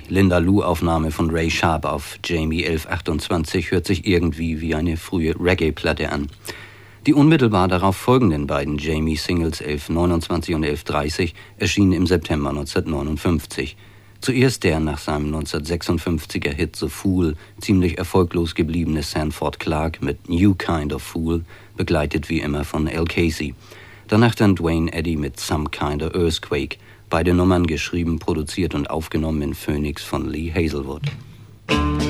Linda Lou-Aufnahme von Ray Sharp auf Jamie 1128 hört sich irgendwie wie eine frühe Reggae-Platte an. Die unmittelbar darauf folgenden beiden Jamie-Singles 1129 und 1130 erschienen im September 1959. Zuerst der nach seinem 1956er Hit The Fool ziemlich erfolglos gebliebene Sanford Clarke mit New Kind of Fool, begleitet wie immer von Al Casey. Danach dann Duane Eddy mit Some Kind of Earthquake, beide Nummern geschrieben, produziert und aufgenommen in Phoenix von Lee Hazelwood.